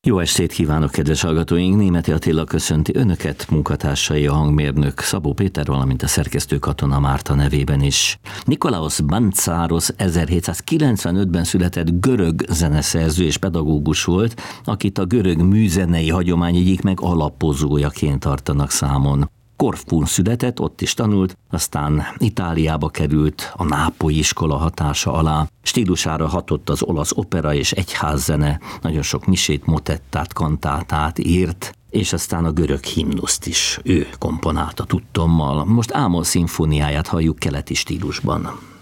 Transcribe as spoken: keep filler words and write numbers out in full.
Jó estét kívánok, kedves hallgatóink! Németi Attila köszönti önöket, munkatársai, a hangmérnök Szabó Péter, valamint a szerkesztő Katona Márta nevében is. Nikolaos Bantzáros ezerhétszázkilencvenötben született görög zeneszerző és pedagógus volt, akit a görög műzenei hagyomány egyik megalapozójaként tartanak számon. Korfún született, ott is tanult, aztán Itáliába került a nápolyi iskola hatása alá. Stílusára hatott az olasz opera és egyházzene, nagyon sok misét, motettát, kantátát írt, és aztán a görög himnuszt is ő komponálta tudtommal. Most Ámol szimfóniáját halljuk keleti stílusban.